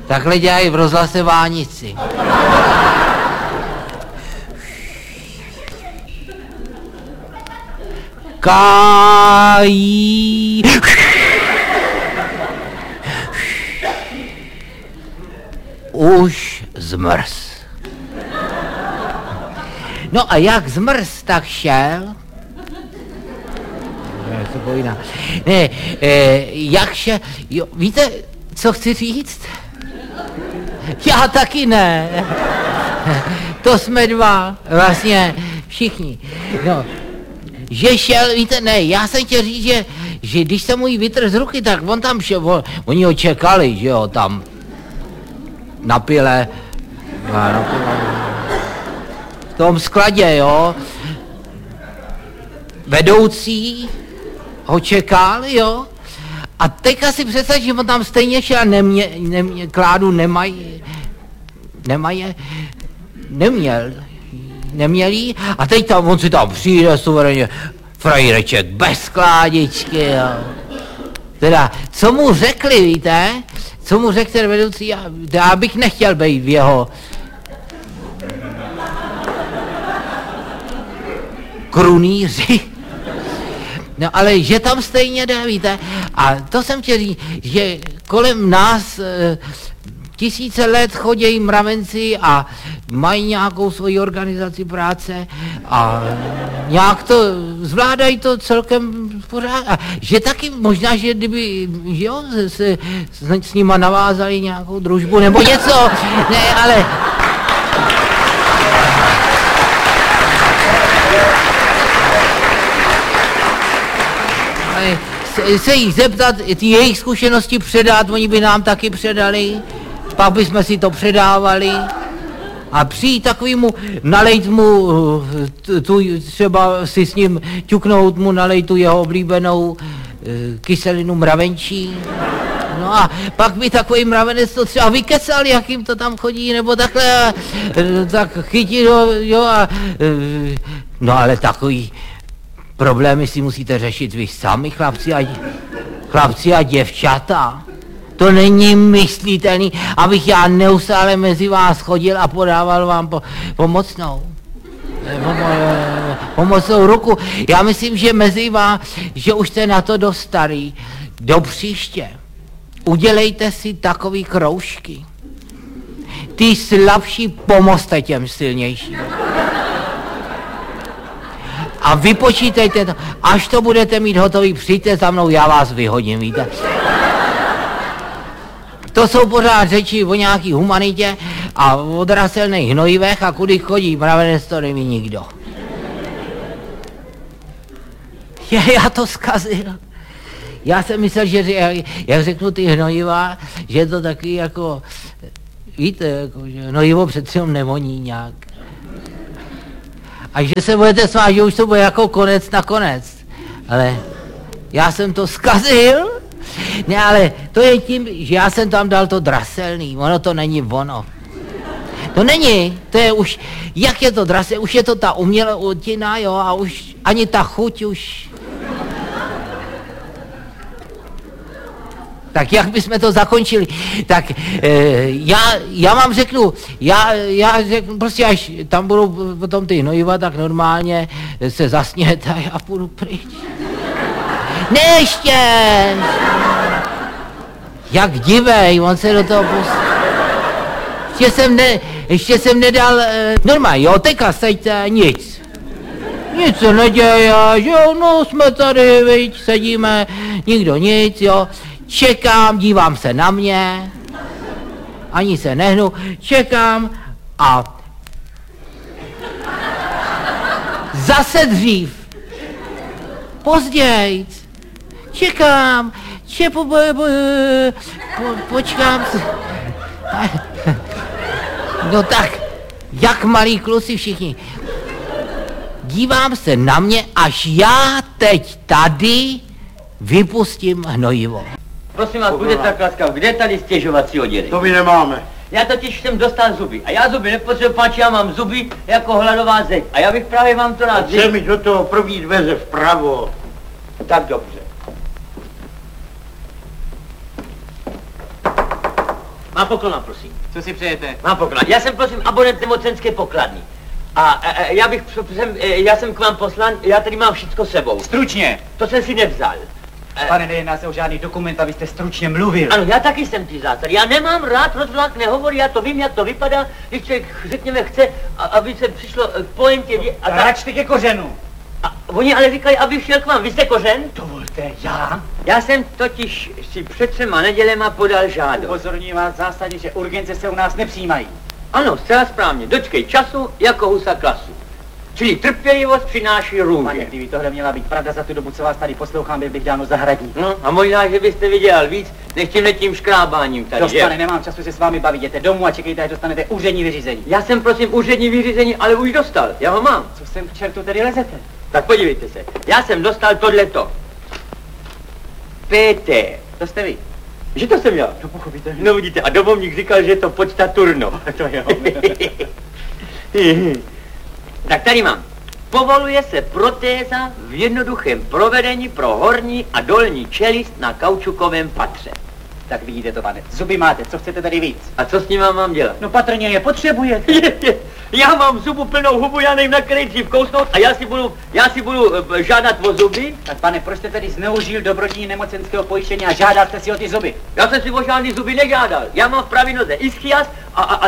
Takhle dělají v rozhlase Vánici. Kají. Už zmrz. No a jak zmrz, tak šel. Ne, jak šel, jo, víte, co chci říct? Já taky ne. To jsme dva, vlastně všichni. No, že šel, víte, ne, já jsem chtěl říct, že když jsem mu ji vytrhl z ruky, tak on tam šel, oni ho čekali, že jo, tam na pile, v tom skladě, jo, vedoucí ho čekal, jo, a teďka si představ, že on tam stejně šel a Kládu neměl jí, a teď tam, on si tam přijde suverénně, frajreček bez Kládičky, jo. Teda, co mu řekli, víte? Co mu řekl ten vedoucí, já bych nechtěl být v jeho krunýři. No ale že tam stejně jde, víte? A to jsem chtěl říct, že kolem nás tisíce let chodí mravenci a mají nějakou svoji organizaci práce a nějak to zvládají to celkem pořád. A že taky možná, že kdyby, že jo, s nima navázali nějakou družbu nebo něco, ne, ale... se jich zeptat, ty jejich zkušenosti předat, oni by nám taky předali, pak bychom si to předávali a přijít takovýmu, nalejt mu, třeba si s ním ťuknout mu, nalejt tu jeho oblíbenou kyselinu mravenčí. No a pak by takový mravenec to třeba vykecal, jak jim to tam chodí, nebo takhle, tak chytil, jo, a no ale takový problémy si musíte řešit vy sami, chlapci a děvčata. To není myslitelný, abych já neustále mezi vás chodil a podával vám pomocnou ruku. Já myslím, že mezi vás, že už jste na to dost starý. Do příště udělejte si takový kroužky. Ty slabší pomozte těm silnějším. A vypočítejte to, až to budete mít hotový, přijďte za mnou, já vás vyhodím, víte. To jsou pořád řeči o nějaký humanitě a o draselných hnojivech a kudy chodí mravenec, to neví nikdo. Já to zkazil. Já jsem myslel, že jak řeknu ty hnojiva, že je to taky jako, víte, jako, že hnojivo přece nevoní nějak. A že se budete smát, že už to bude jako konec na konec. Ale já jsem to zkazil. Ne, ale to je tím, že já jsem tam dal to draselný. Ono to není ono. To není, to je už, jak je to draselný, už je to ta umělotina, jo, a už ani ta chuť už. Tak jak bychom to zakončili? Tak já vám řeknu, já řeknu, prostě až tam budou potom ty hnojiva, tak normálně se zasněte a já půjdu pryč. Ne, ještě! Jak divej, on se do toho ještě jsem nedal, normálně, jo, teďka seďte, nic se neděje, že jo, no jsme tady, viď, sedíme, nikdo nic, jo. Čekám, dívám se na mě, ani se nehnu, čekám a zase dřív, později, čekám, počkám se. No tak, jak malí kluci všichni. Dívám se na mě, až já teď tady vypustím hnojivo. Prosím vás, buďte tak laskav, kde je tady stěžovací oddělení? To my nemáme. Já totiž jsem dostal zuby a já zuby nepotřebuji, páči, já mám zuby jako hladová zeď a já bych právě vám to rád Chce mi do toho první dveře vpravo. Tak dobře. Má poklona, prosím. Co si přejete? Má poklona. Já jsem, prosím, abonent nemocenské pokladny. A já jsem k vám poslan, já tady mám všecko sebou. Stručně. To jsem si nevzal. Pane, nejedná se o žádný dokument, abyste stručně mluvil. Ano, já taky jsem ty zásady. Já nemám rád rozvlak, nehovorí, já to vím, jak to vypadá, když člověk, řekněme, chce, aby se přišlo k pointě. A Račte ke kořenu. a oni ale říkají, aby šel k vám. Vy jste kořen? Dovolte, já? Já jsem totiž si před 3 nedělema podal žádost. Upozorňuji vás zásadně, že urgence se u nás nepřijímají. Ano, zcela správně. Dočkej času jako husa klasu. Čili trpělivost přináší Pane, růže. kdyby tohle měla být pravda za tu dobu, co vás tady poslouchám, byl bych dávno zahradník. No a možná, že byste vydělal víc, než tímhletím škrábáním tady, Dost, že? pane, nemám času se s vámi bavit, jděte domů a čekejte, až dostanete úřední vyřízení. Já jsem, prosím, úřední vyřízení, ale už dostal. Já ho mám. Co sem k čertu tedy lezete? Tak podívejte se. Já jsem dostal tohleto. PT. To jste vy. Že to jsem já? No pochopitelně. No vidíte, a domovník říkal, že je to počta Turno. To jo. Tak tady mám. Povoluje se protéza v jednoduchém provedení pro horní a dolní čelist na kaučukovém patře. Tak vidíte to, pane. Zuby máte, co chcete tady víc? A co s nima mám dělat? No patrně je potřebujete. Já mám zubu plnou hubu, já nevím, na který dřív kousnout a já si budu žádat o zuby. Tak pane, proč jste tedy zneužil dobrodění nemocenského pojištění a žádal jste si o ty zuby? Já jsem si o žádný zuby nežádal. Já mám v pravý noze ischias a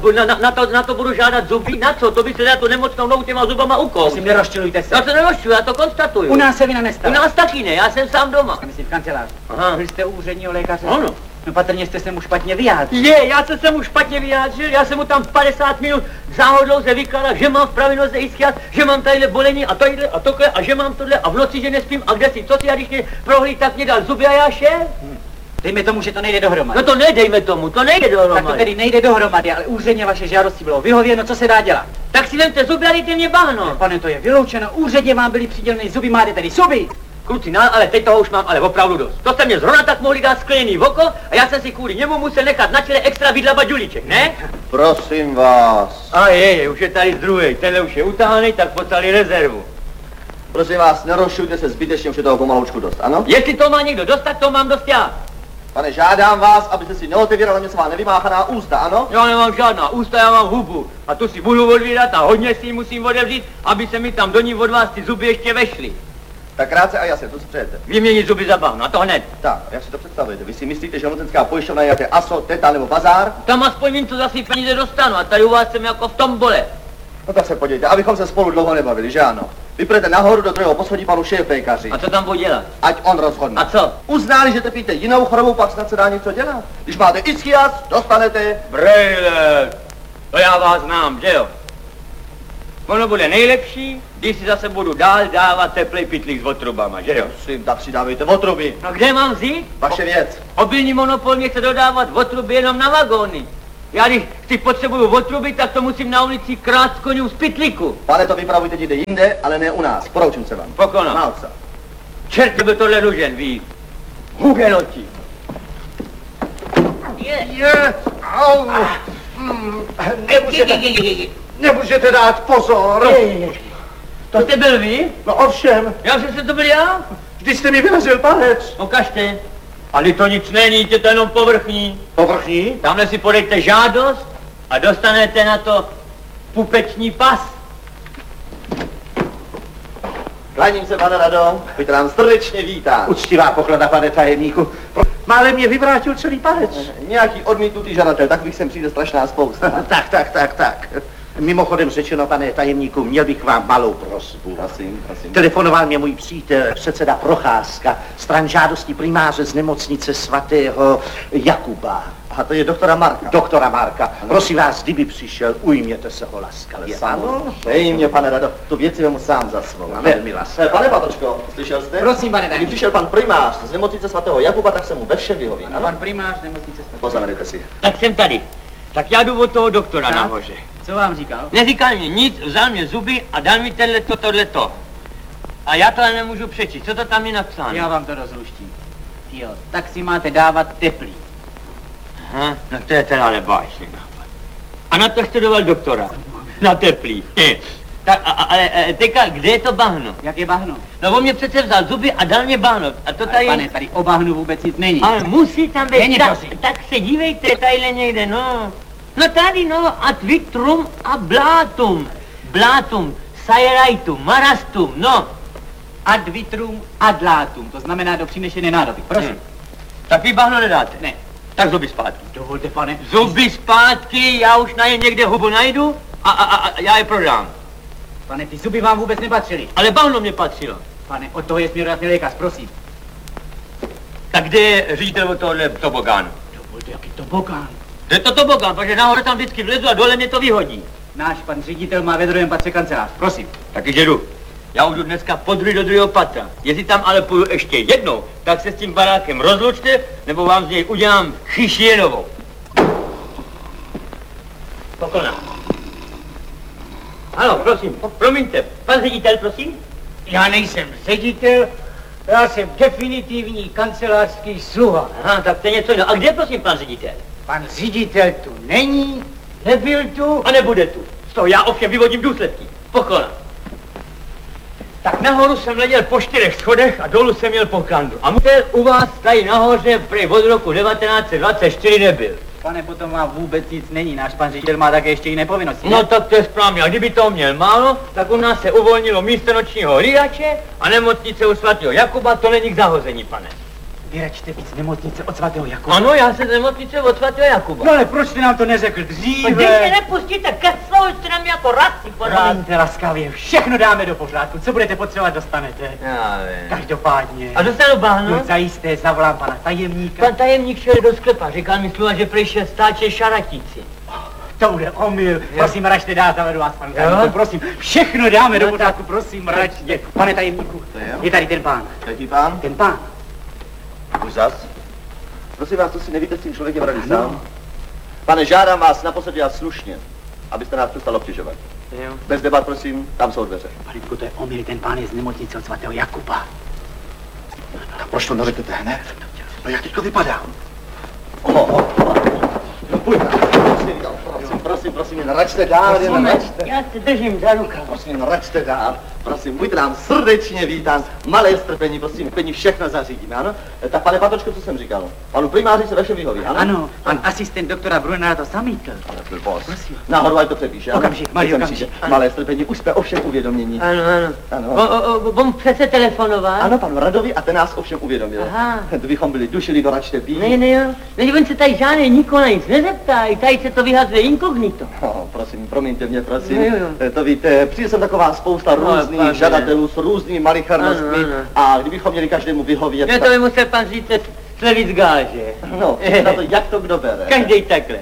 na to budu žádat zuby. Na co? To by se na to nemocnou nohu těma zubama ukous. Prosím, nerozčilujte se. Já to nerošťuju, já to konstatuju. U nás se vina U nestala. nás taky ne, já jsem sám doma. Myslím v kanceláři. Aha. Byl jste u úředního lékaře? Ano. No patrně jste se mu špatně vyjádřil. Já jsem se mu špatně vyjádřil, já jsem mu tam 50 minut záhodou se vykládal, že mám v pravý noze ischias, že mám tadyhle bolení a tadyhle a tohle a že mám tohle a v noci, že nespím a kde si, co si, a když mě prohlí, tak mě dal zuby a já šel. Dejme tomu, že to nejde dohromady. No to nedejme tomu, to nejde Tak to dohromady. tedy nejde dohromady, ale úředně vaše žádosti bylo vyhověno, co se dá dělat? Tak si vemte zuby a dejte mě bahno. Pane, to je vyloučeno, úředně vám byly přiděleny zuby, máte tedy zuby. Kluci, no, ale teď toho už mám ale opravdu dost. To jste mě zrovna tak mohli dát skleněný v oko a já jsem si kvůli němu musel nechat na čele extra vidlaba Ďulíček, ne? Prosím vás. A už je tady druhý, tenhle už je utahaný, tak poslali rezervu. Prosím vás, nerozšujte se zbytečně, už je toho pomalučku dost, ano? Jestli to má někdo dost, tak to mám dost já. Pane, žádám vás, abyste si neotevírali něco má nevymáchaná ústa, ano? Já nemám žádná ústa, já mám hubu. A tu si budu odvírat a hodně si ji musím otevřít, aby se mi tam do ní od vás ty zuby ještě vešly. Tak krátce a jasně, to si přejete. Vyměnit zuby za bahno, a to hned. Tak, jak si to představujete? Vy si myslíte, že nemocenská pojišťovna je jaké ASO, TETA nebo bazár? Tam aspoň vím, co za svý peníze dostanu a tady u vás jsem jako v tombole. No tak se podívejte, abychom se spolu dlouho nebavili, že ano? Vypůjdete nahoru do druhého poschodí panu šéfpékaři. A co tam budu dělat? Ať on rozhodne. A co? Uznali, že trpíte jinou chorobou, pak snad se dá něco dělat. Když máte ischias, dostanete. Brejle, to já vás znám, že jo? Ono bude nejlepší, když si zase budu dál dávat teplej pytlík s otrubama, že jo? Prosím, tak si dávejte otruby. No kde mám vzít? Vaše věc. Obilní monopol mě chce dodávat otruby jenom na vagóny. Já když si potřebuju otruby, tak to musím na ulici krát z koňů z pytlíku. Pane, to vypravujte někde jinde, ale ne u nás. Poroučím se vám. Pokonal. Malca. Čert by tohle nužen, ví. Hugenoti. Au. Nemůžete dát pozor. To jste byl vy? No ovšem, Já jsem se to byl já? když jste mi vyrazil palec. Ukažte. Ale to nic není, je to jenom povrchní. Povrchní? Tamhle si podejte žádost a dostanete na to pupeční pas. Klaním se, pane Rado. Buďte nám srdečně vítán. Uctivá poklada, pane tajemníku. Málem mě vyvrátil celý palec. Nějaký odmítnutý žadatel, takových sem přijde strašná spousta. Tak. Mimochodem řečeno, pane tajemníku, měl bych vám malou prosbu. Prosím. Telefonoval mě můj přítel, předseda Procházka, stran žádosti primáře z nemocnice svatého Jakuba. A to je doktora Marka. Doktora Marka. Prosím vás, kdyby přišel, ujměte se ho laskavě. Samozřejmě, pane Rado, tu věci vemu sám za svou. Velmi laskavě. Pane Patočko, slyšel jste? Prosím, pane Když tajemníku. přišel pan primář z nemocnice svatého Jakuba, tak se mu ve všem vyhoví. A pan primář nemocnice. Poznamenejte si. Tak jsem tady. Tak já jdu od toho doktora Tak. nahoře. Co vám říkal? Neříkal mi nic, vzal mě zuby a dal mi tohleto. A já to nemůžu přečíst. Co to tam je napsáno? Já vám to rozluštím. Jo, tak si máte dávat teplý. Aha, no to je teda nebáječný nápad. A na to chce doval doktora. Na teplý. Tak ale teďka, kde je to bahno? Jak je bahno? No on mě přece vzal zuby a dal mě bahno. A to Ale tady... pane, tady o bahnu vůbec nic není. Ale musí tam být. Není, prosím. Tak se dívejte tadyhle někde, no. No tady, no, ad vitrum a blátum. Blátum, sajerajtum, marastum, no. Ad vitrum ad latum, to znamená do přinešené nádoby. Prosím. Tak vy bahno nedáte? Ne. Tak zuby zpátky. Dovolte, pane. Zuby zpátky, já už na ně někde hubu najdu a já je prodám. Pane, ty zuby vám vůbec nepatřily. Ale bahno mě patřilo. Pane, od toho je směrodatný lékař, prosím. Tak kde je ředitel tohohle tobogánu? Dovolte, jaký tobogán. Kde je to tobogán, protože nahoře tam vždycky vlezu a dole mě to vyhodí. Náš pan ředitel má ve druhém patře kancelář, prosím. Taky jdu. Já už jdu dneska podruhé do druhého patra. Jestli tam ale půjdu ještě jednou, tak se s tím barákem rozlučte, nebo vám z něj udělám chyšienovou. Pokoná. Ano, prosím, promiňte, pan ředitel, prosím? Já nejsem ředitel, já jsem definitivní kancelářský sluha. Aha, tak to je něco jiného. A kde, prosím, pan ředitel? Pan ředitel tu není, nebyl tu. A nebude tu. Z toho já ovšem vyvodím důsledky. Pokoná. Tak nahoru jsem letěl po 4 schodech a dolů jsem měl po kandu. A musel u vás tady nahoře prej od roku 1924 nebyl. Pane, potom vám vůbec nic není, náš pan ředitel má také ještě jiné povinnosti. No tak to je správně. A kdyby toho měl málo, tak u nás se uvolnilo místo nočního hlídače a nemocnice u svatého Jakuba, to není k zahození, pane. Vyračte víc nemocnice od svatého Jakuba. Ano, já se z nemocnice od svatého Jakuba. No ale proč jste nám to neřekl Když dříve? mě nepustíte ke slovu, jste na mě jako rasy pořád. Promiňte laskavě, všechno dáme do pořádku, co budete potřebovat, dostanete. Já vím. Každopádně. A dostanu bahno? No zajisté, zavolám pana tajemníka. Pan tajemník šel do sklepa, říkal mi slova, že prej šel stáče šaratíci. To bude omyl. Prosím, račte dát, ale do vás, pane tajemníku, prosím. Všechno dáme do pořádku, prosím, račte. Pane tajemníku, je tady ten pán. Jaký pán? Ten pán. Už zas? Prosím vás, to si nevíte s tím člověkem rady sám? Pane, žádám vás naposledy a slušně, abyste nás přestal obtěžovat. Jo. Bez debat, prosím, tam jsou dveře. Panitku, to je omyl, ten pán je z nemocnice od svatého Jakuba. Tak proč to neřeknete hned? No jak teďko vypadám? No pojď, prosím, jen račte dál, jen račte. Já se držím za ruku. Prosím, račte dál. Prosím, buďte nám srdečně vítán. Malé strpení, prosím, pení všechno zařídíme, ano? Tak pane Patočko, co jsem říkal? Panu primáři se vaše vyhoví, ano? Ano, pan asistent doktora Brunera to zamítl. Ale blbost. Nahoru, ať to přepíše, ano? Okamžik, malý okamžik. Malé strpení, už jsme ovšem uvědomění. Ano. Ano. On přece telefonoval. Ano, pan Radovi a ten nás ovšem uvědomil. Aha. Kdybychom byli dušili do račte bí. Ne, jo. Ne, on se tady žádný nikoho na nic nezeptá, i tady se to vyhazuje inkognito. No, prosím, promiňte mě, prosím. Jo. To víte, přijde sem taková spousta různých pane. žadatelů s různými malicherostmi Ano. a kdybychom měli každému vyhovět... Já to by musel pan říct slevit z gáže. No, na to, jak to kdo bere. Každý takhle.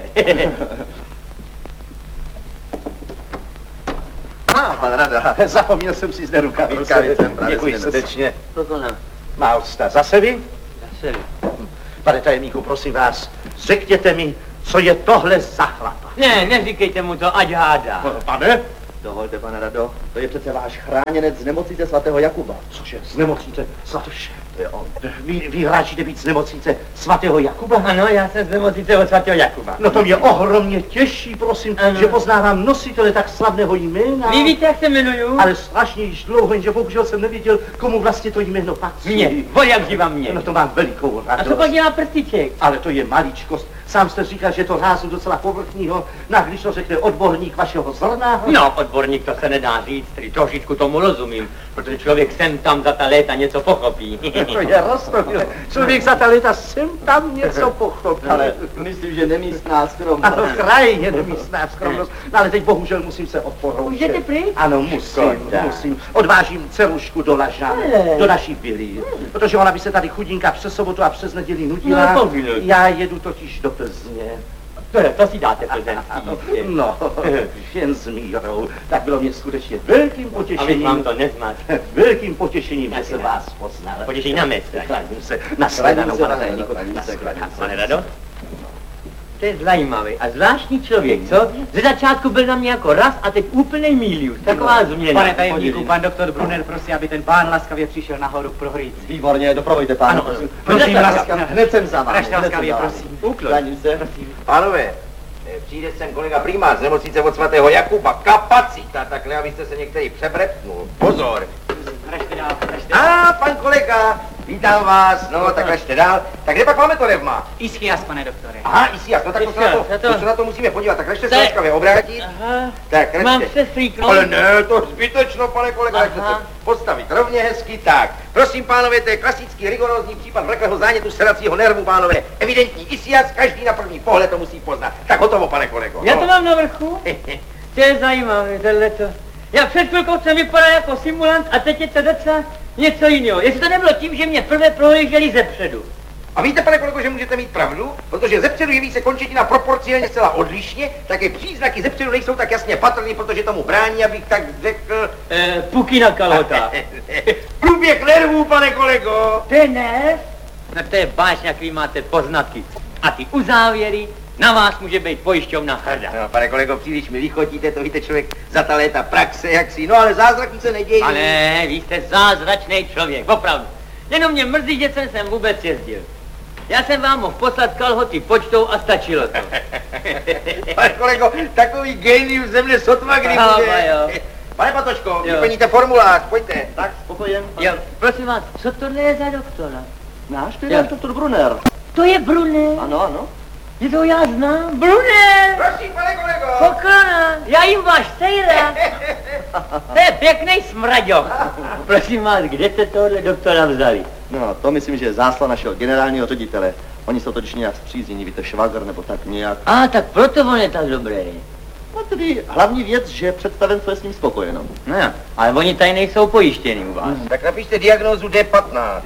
Pan Rada, zapomněl jsem si zde rukavice. Děkuji srdečně. Pokonám. Má ústa. Zase vy? Zase. Pane tajemníku, prosím vás, řekněte mi, co je tohle za chlapa. Ne, neříkejte mu to, ať hádá. Pane? Dovolte, pane Rado, to je přece váš chráněnec z nemocnice svatého Jakuba. Cože, z nemocnice svatého? To je on. Vy hráčíte být z nemocnice svatého Jakuba? Ano, já jsem z nemocnice od svatého Jakuba. No to mě ohromně těší, prosím, Ano. že poznávám nositele tak slavného jména. Vy víte, jak se jmenuju? Ale strašně již dlouho, jenže bohužel jsem nevěděl, komu vlastně to jméno patří. Mě, jak živa mě. No to mám velikou A co radost. pak dělá prstiček? Ale to je maličkost. Sám jste říkal, že to rázu docela povrchního, no když to řekne odborník vašeho zrna. No, odborník, to se nedá říct, tedy trošičku tomu rozumím, protože člověk sem tam za ta léta něco pochopí. To je roztomilé. Člověk za ta léta sem tam něco pochopil. Ale myslím, že nemístná skromnost. Ano, krajně nemístná skromnost. No, ale teď bohužel musím se odporoučet. Už jdete pryč? Ano, musím. Odvážím dcerušku do Lažan, do naší vily. Protože ona by se tady chudinka přes sobotu a přes neděli nudila. No, povídej. Já jedu totiž do Plzně. To si dáte plzeňský. No, jen s mírou. Tak bylo mě skutečně velkým Abych potěšením. vám to nezmat. Velkým potěšením, že jsem vás poznal. Potěšení na mé straně. Klaním se. Nashledanou, pane Klaním tajemníku. se, klaním se. Pane Rado? To je zajímavý a zvláštní člověk, co? Ze začátku byl na mě jako raz a teď úplnej milius. Taková změna. Pane tajemníku, pan doktor Brunner prosí, aby ten pán laskavě přišel nahoru k prohlídce. Výborně, doprovoďte pána, Ano, prosím. prosím, laskavě. Hned jsem za vámi. Ražte hned jsem laskavě, za vámi. prosím. Klaním se. Pánové, přijde sem kolega primář z nemocnice od svatého Jakuba. Kapacita, takhle, abyste se některý přebrepnul. Pozor. Pan kolega, vítám vás. No, tak ražte dál. Tak kde pak máme to revma? Ischias, pane doktore. Aha, ischias, no tak to se na to musíme podívat. Tak ražte se laskavě obrátit. Aha, Tak, ražte. mám se stříknout. Ale ne, to zbytečno, pane kolega, ražte se postavit rovně hezky. Tak, prosím, pánové, to je klasický rigorózní případ vleklého zánětu sedacího nervu, pánové. Evidentní ischias, každý na první pohled to musí poznat. Tak hotovo, pane kolego. Já no. to mám na vrchu. To je zajímavé, tohleto. Já před chvilkou jsem vypadal jako simulant a teď je to docela něco jiného. Jestli to nebylo tím, že mě prvé prohlíželi zepředu. A víte, pane kolego, že můžete mít pravdu? Protože zepředu jeví se končetina proporcionálně zcela odlišně, také příznaky zepředu nejsou tak jasně patrný, protože tomu brání, abych tak řekl... Puky na kalhotách. Průběh nervů, pane kolego! To je nerv? No to je báš, jaký máte poznatky. A ty uzávěry, na vás může být pojišťovna hrdá. No, pane kolego, příliš mi vychotíte, to víte, člověk za ta léta praxe, jak si, no ale zázraky se nedějí. A ne, vy jste zázračný člověk, opravdu. Jenom mě mrzí, že jsem sem vůbec jezdil. Já jsem vám mohl poslat kalhoty počtou a stačilo to. Pane kolego, takový genius ze mne sotva kdy bude. Pane Patočko, vyplníte formulář, pojďte. Tak, spokojen. Jo, prosím vás, co tohle je za doktora? Náš, to je náš doktor Brunner. To je Brunner. Ano, ano. Je to já znám. Brunner! Prosím, pane kolego. Poklona, já jim váš sejra. To je pěkný smraďok. Prosím vás, kde jste tohle doktora vzali? No, to myslím, že je zásla našeho generálního ředitele. Oni jsou totiž nějak zpříznění, víte, švagr nebo tak nějak. A, tak proto on je tak dobrý. No tedy hlavní věc, že je představenstvo je s ním spokojeno. No, ale oni tady nejsou pojištěni u vás. Tak napište diagnózu D15.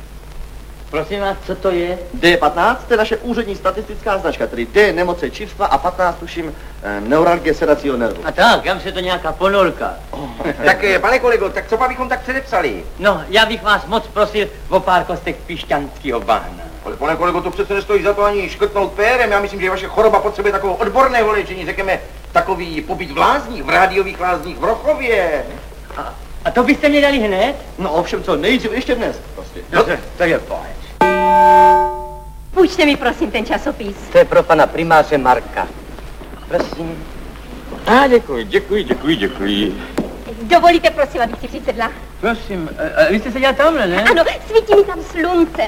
Prosím vás, co to je? D15, to je naše úřední statistická značka, tedy D nemoce čivstva a 15 tuším neuralgie sedacího nervu. A tak, kam se to nějaká ponolka. Tak, pane kolego, tak co bychom tak předepsali? No, já bych vás moc prosil o pár kostek pišťanského bahna. Ale pane kolego, to přece nestojí za to ani škrtnout pérem. Já myslím, že vaše choroba potřebuje takového odborného léčení, řekněme, takový pobyt v lázních, v rádiových lázních v Rochově. A to byste mě dali hned? No ovšem co, nejdřív ještě dnes, prostě. Dobře, to je pojď. Půjčte mi prosím ten časopis. To je pro pana primáře Marka. Prosím. A děkuji. Dovolíte prosím, abych si přisedla? Prosím, vy jste seděla tamhle, ne? Ano, svítí mi tam slunce.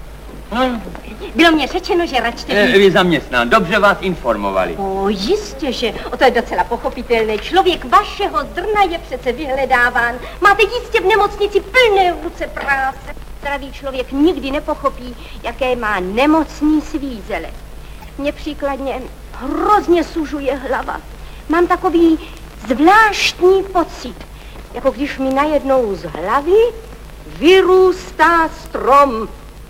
No, Bylo mě řečeno, že račte být. vy zaměstnán, dobře vás informovali. O, jistě, že. O, to je docela pochopitelné. Člověk vašeho zrna je přece vyhledáván. Máte jistě v nemocnici plné ruce práce. Zdravý člověk nikdy nepochopí, jaké má nemocní svízele. Mně příkladně hrozně sužuje hlava. Mám takový zvláštní pocit, jako když mi najednou z hlavy vyrůstá strom.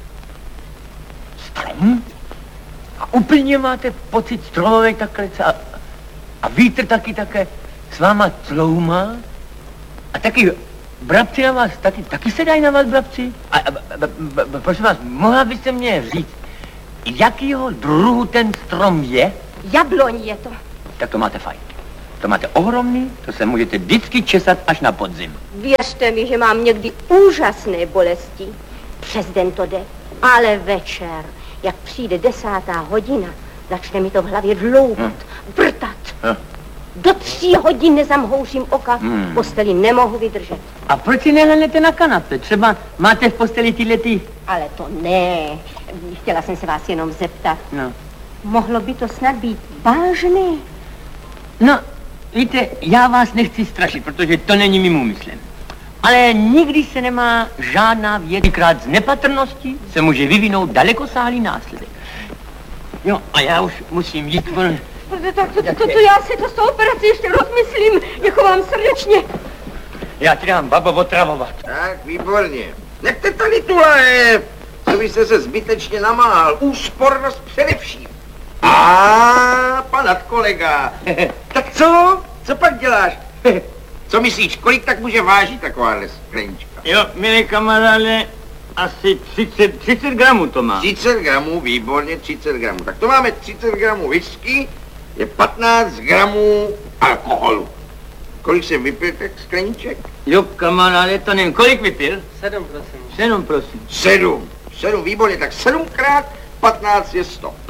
Strom? A úplně máte pocit stromovej takhle a vítr také s váma cloumá? A taky brabci na vás, taky se dají na vás brabci? A prosím vás, mohla byste mě říct, jakýho druhu ten strom je? Jabloň je to. Tak to máte fajn. To máte ohromný, to se můžete vždycky česat až na podzim. Věřte mi, že mám někdy úžasné bolesti. Přes den to jde, ale večer, jak přijde 10. hodina, začne mi to v hlavě dloubat, vrtat. Do 3 hodin nezamhouřím oka, v posteli nemohu vydržet. A proč si nehlednete na kanapě? Třeba máte v posteli ty... Ale to ne. Chtěla jsem se vás jenom zeptat. No. Mohlo by to snad být vážné? No, víte, já vás nechci strašit, protože to není mým úmyslem. Ale nikdy se nemá žádná věc, krát z nepatrnosti se může vyvinout dalekosáhlý následek. Jo, a já už musím jít. To já si to s tou operací ještě rozmyslím. Děkuji vám srdečně. Já ti dám babo otravovat. Tak, výborně. Nechte tady tu lahev, co byste se zbytečně namáhal. Úspornost především. A pan kolega. Tak co? Co pak děláš? Co myslíš, kolik tak může vážit takováhle sklenička? Jo, milý kamaráde, asi 30 gramů to má. 30 gramů, výborně, 30 gramů. Tak to máme 30 gramů whisky, je 15 gramů alkoholu. Kolik jsem vypil tak skleniček? Jo, kamaráde, to nevím. Kolik vypil? 7, prosím. 7, prosím. 7, výborně, tak 7 krát 15 je 105,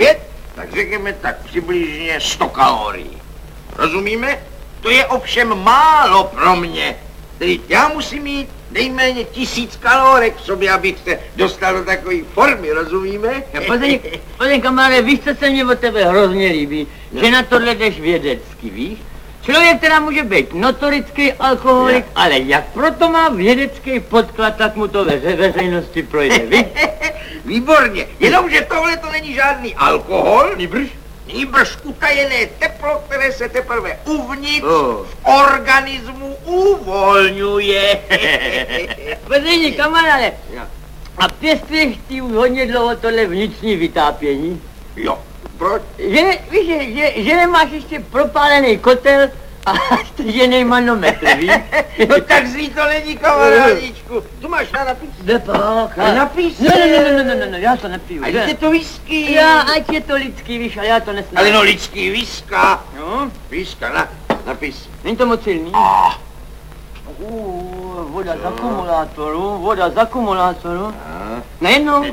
tak řekněme tak přibližně 100 kalorií. Rozumíme? To je ovšem málo pro mě. Tedy já musím mít nejméně 1000 kalorek v sobě, abych se dostal do takové formy, rozumíme? Pozděj, kamaráde, víš, co se mně od tebe hrozně líbí? No. Že na tohle jdeš vědecky, víš? Člověk, která může být notorický alkoholik, ale jak proto má vědecký podklad, tak mu to veřejnosti projde, víš? Výborně, jenomže tohle to není žádný alkohol, nýbrž utajené teplo, které se teprve uvnitř v organismu uvolňuje. Pozděj, kamaráde, a pěstuješ ty už hodně dlouho tohle vnitřní vytápění? Jo, proč? Víš, že nemáš ještě propálený kotel a stržený manometr, víš? No tak zlý to není, kamarádičku. Tu máš na napís. Napís. No, já to nepiju. Ať je to whisky. Ať je to lidský, víš, ale já to nesnáším. Ale no lidský whisky. No? Whisky, napís. Není to moc silný? Voda z akumulátoru. Najednou.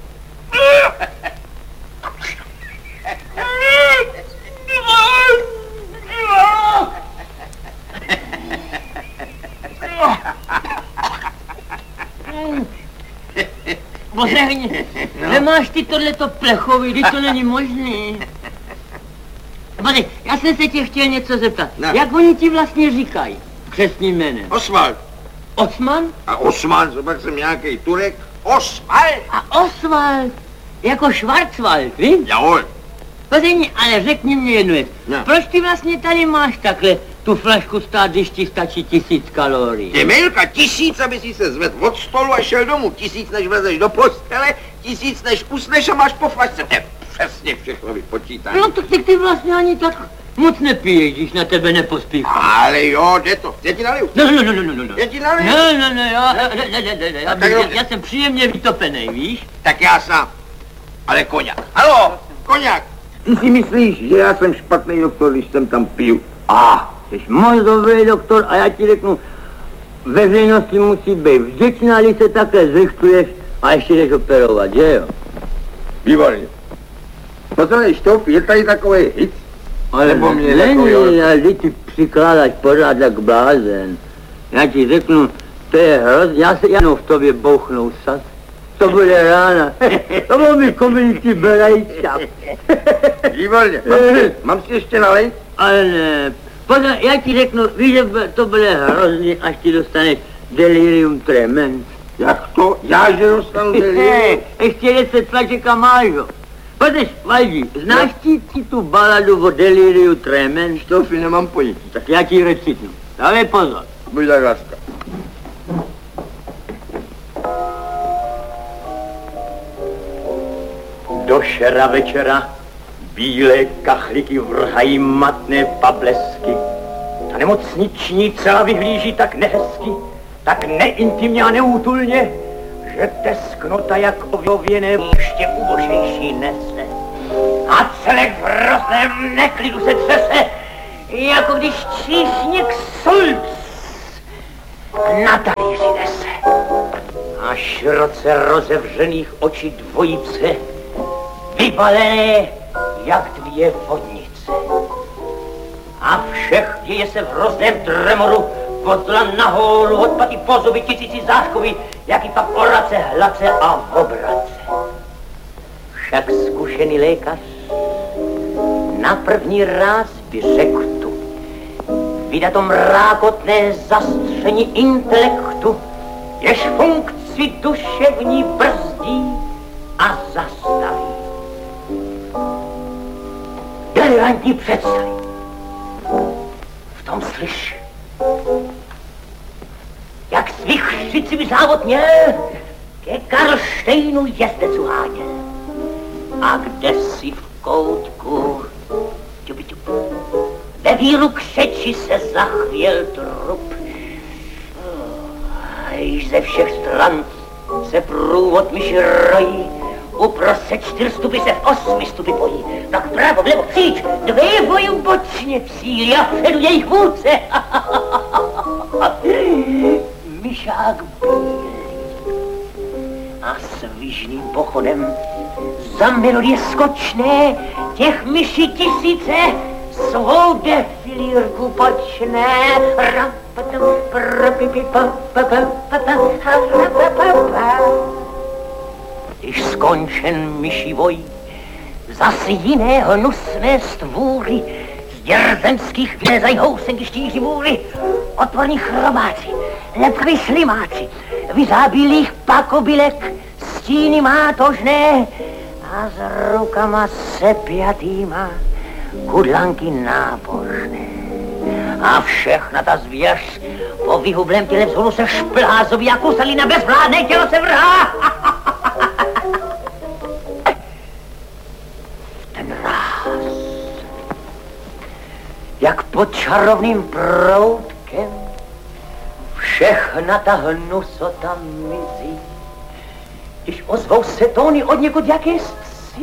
Pořehni, nemáš ty tohleto plechový, když to není možný. Body, já jsem se tě chtěl něco zeptat. No. Jak oni ti vlastně říkají křestním jménem? Oswald. Osman? A Osman, co pak jsem nějaký Turek? Oswald. A Oswald, jako Schwarzwald, víš? Jahoj. Později, ale řekni mě jednu věc. No. Proč ty vlastně tady máš takhle tu flašku stát, když ti stačí 1000 kalorií? Ty Milka, 1000, aby si se zvedl od stolu a šel domů. 1000, než vlezeš do postele, 1000, než usneš a máš po flašce. To je přesně všechno vypočítané. No tak ty vlastně ani tak moc nepiješ, když na tebe nepospíchá. Ale jo, jde to. Já ti naliju. No. Já ti naliju. Já jsem příjemně vytopený, víš? Tak já sám. Ale koňak. Haló, koňak. Ty si myslíš, že já jsem špatný doktor, když jsem tam piju? Jsi moc dobrý doktor a já ti řeknu, veřejnosti musí být vděčná, když se takhle zrychluješ a ještě jdeš operovat, že jo? Výborně. Pozor, Štof, je tady takový hit? Ale není, ale ty přikládáš pořád jak blázen. Já ti řeknu, to je hrozně, já se jenom v tobě bouchnou sas. To bude rána. To byl mi komunitní berejčak. Výborně. Mám si ještě nalejt? Ale ne. Pozor, já ti řeknu, víš, že to bude hrozný, až ti dostaneš delirium tremens. Jak to? Já, že dostanu delirium? Ještě 10 flašek a máš ho. Pozor, Valdi, znáš ti tu baladu o deliriu tremens? Štofi, nemám pojetí. Tak já ti recitnu. Dávej pozor. Buď tak láska. Do šera večera bílé kachliky vrhají matné pablesky. Ta nemocniční cela vyhlíží tak nehezky, tak neintimně a neútulně, že tesknota jak ověné ještě ubožejší nese. A celek v hrozném neklidu se třese, jako když číšník sulc na talíři nese. A široce rozevřených očí dvojice vybalené jak 2 vodnice. A všech děje se v hrozném tremoru, kotla nahoru, odpady po zuby, tisíci záškovy, jaký pak orace, hlace a obrace. Však zkušený lékař na první ráz by řekl tu, vydato mrákotné zastření intelektu, jež funkci duševní brzdí a zastaví. Delirantní představy. V tom slyš, jak zvychřicivý závod měl ke Karlštejnu jezdec uháněl. A kde si v koutku, ve víru křeči se zachvěl trup. A již ze všech stran se průvod myši rojí, uprostřed 4 stupy se v 8 stupy pojí. Tak pravo, vlevo, kříč, 2 vojú bočně psíli a vpředu jejich vůdce. Myšák bílý a svižným pochodem za melodie skočné, těch myší tisíce svou defilírku počne. Když skončen myší voj, zase jiné hnusné stvůry z děrzemských vylezají housenky štíří vůry, otvorní chrobáci, lepkaví slimáci, vyzábílých pakobylek, stíny mátožné a s rukama sepjatýma kudlanky nábožné. A všechna ta zvěř po vyhublém těle vzhůru se šplházový jako salina bezvládné tělo se vrhá. Ten ráz, jak pod čarovným proutkem, všechna ta hnusota mizí, když ozvou se tóny od někud jaké cizí.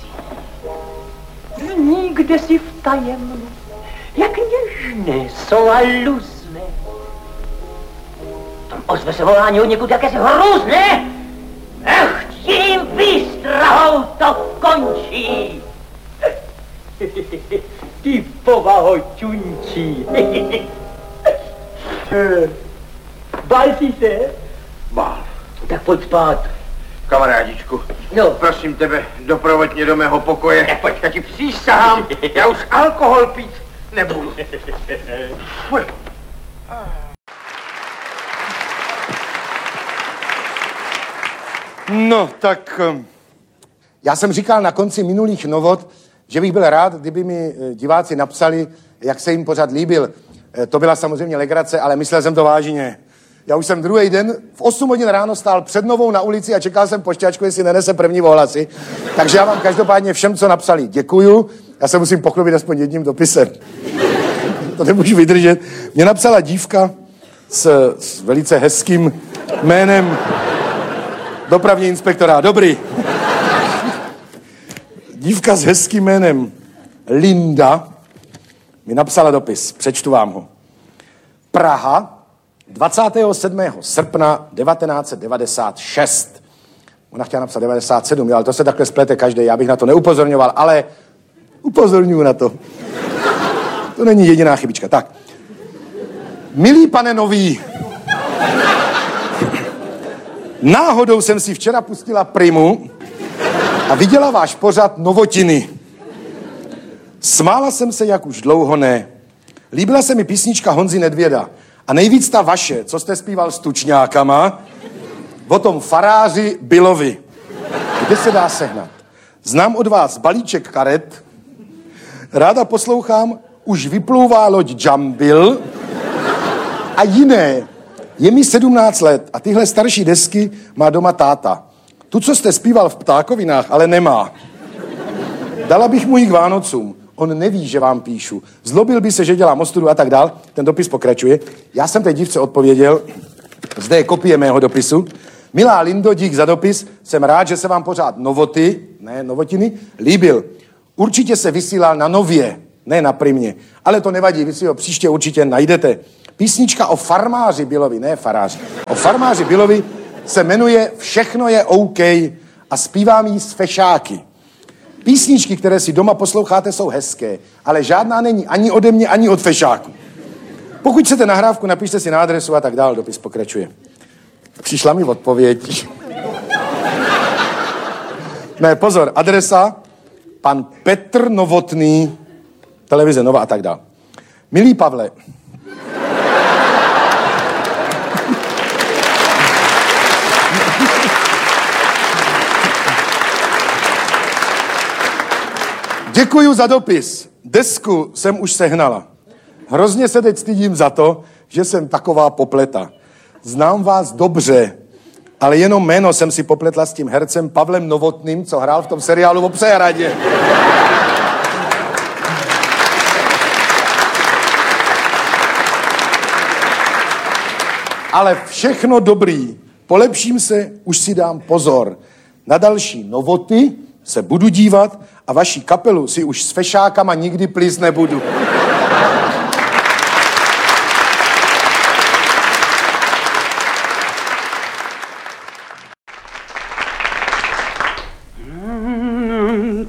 Zní kdesi v tajemnu, jak něžné jsou aluzné. Tam ozve se volání od někud jakési hrůzné. Ech, tím výstrahou to končí. Ty povaho čunčí. Bál jsi se? Bál. Tak pojď spát. Kamarádičku, No. prosím tebe, doprovoď mě do mého pokoje. Pojď. Já ti přísahám, já už alkohol pít nebudu. Fuj. No, tak já jsem říkal na konci minulých novot, že bych byl rád, kdyby mi diváci napsali, jak se jim pořad líbil. To byla samozřejmě legrace, ale myslel jsem to vážně. Já už jsem druhý den v 8 hodin ráno stál před Novou na ulici a čekal jsem pošťáčku, jestli nenese první ohlasy. Takže já vám každopádně všem, co napsali, děkuju. Já se musím pochlubit aspoň jedním dopisem. To nemůžu vydržet. Mě napsala dívka s velice hezkým jménem dopravní inspektora. Dobrý. Dívka s hezkým jménem Linda mi napsala dopis. Přečtu vám ho. Praha, 27. srpna 1996. Ona chtěla napsat 97, ale to se takhle splete každý, já bych na to neupozorňoval, ale upozorňuji na to. To není jediná chybička. Tak. Milý pane Nový, náhodou jsem si včera pustila Primu a viděla váš pořad Novotiny. Smála jsem se, jak už dlouho ne. Líbila se mi písnička Honzy Nedvěda. A nejvíc ta vaše, co jste zpíval s tučňákama, o tom faráři Bilovi. Kde se dá sehnat? Znám od vás balíček karet, ráda poslouchám, už vyplouvá loď Jambil a jiné. Je mi 17 let a tyhle starší desky má doma táta. Tu, co jste zpíval v Ptákovinách, ale nemá. Dala bych mu ji k Vánocům. On neví, že vám píšu. Zlobil by se, že dělám ostudu a tak dál. Ten dopis pokračuje. Já jsem té dívce odpověděl. Zde je kopie mého dopisu. Milá Lindo, dík za dopis. Jsem rád, že se vám pořád Novotiny, líbil. Určitě se vysílal na Nově, ne na Primě. Ale to nevadí, vy si ho příště určitě najdete. Písnička o farmáři Bilovi, ne faráři. O farmáři Bilovi se jmenuje Všechno je OK a zpívám jí s fešáky. Písničky, které si doma posloucháte, jsou hezké, ale žádná není ani ode mě, ani od fešáku. Pokud chcete nahrávku, napište si na adresu a tak dál. Dopis pokračuje. Přišla mi odpověď. Ne, pozor, adresa pan Petr Novotný, televize Nova a tak dál. Milý Pavle, děkuju za dopis. Desku jsem už sehnala. Hrozně se teď stydím za to, že jsem taková popleta. Znám vás dobře, ale jenom jméno jsem si popletla s tím hercem Pavlem Novotným, co hrál v tom seriálu o Přehradě. Ale všechno dobrý. Polepším se, už si dám pozor. Na další novoty se budu dívat a vaši kapelu si už s fešákama nikdy plíst nebudu.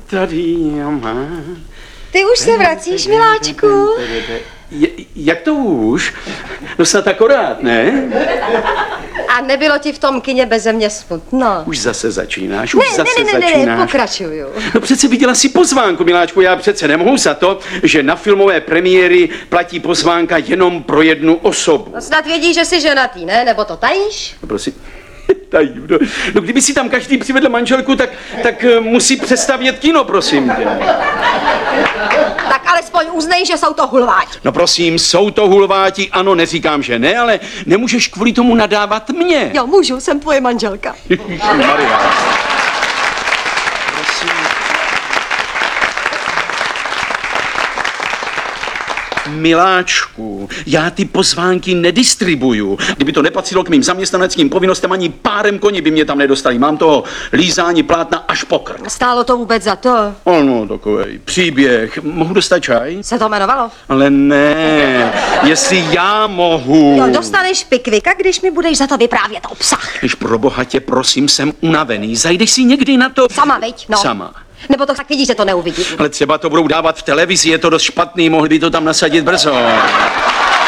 tady já mám. Ty už se vracíš, miláčku? Jak to už? No snad akorát, ne? A nebylo ti v tom kině beze mě smutno? Už zase začínáš, už zase začínáš. Ne, pokračuju. No přece viděla si pozvánku, miláčku, já přece nemohu za to, že na filmové premiéry platí pozvánka jenom pro jednu osobu. No snad vědí, že jsi ženatý, ne? Nebo to tajíš? No prosím. Tajím, no kdyby si tam každý přivedl manželku, tak musí přestavět kino, prosím tě. Tak alespoň uznej, že jsou to hulváti. No prosím, jsou to hulváti, ano, neříkám, že ne, ale nemůžeš kvůli tomu nadávat mě. Jo, můžu, jsem tvoje manželka. Maria. Prosím. Miláčku, já ty pozvánky nedistribuju. Kdyby to nepatřilo k mým zaměstnaneckým povinnostem, ani párem koní by mě tam nedostali. Mám toho lízání plátna až po krk. Stálo to vůbec za to? Ano, takovej příběh. Mohu dostat čaj? Se to jmenovalo? Ale ne, jestli já mohu. Jo, dostaneš pikvika, když mi budeš za to vyprávět obsah. Když pro boha tě, prosím, jsem unavený. Zajdeš si někdy na to? Sama, veď? No. Sama. Nebo to tak vidíš, že to neuvidí. Ale třeba to budou dávat v televizi, je to dost špatný, mohli by to tam nasadit brzo.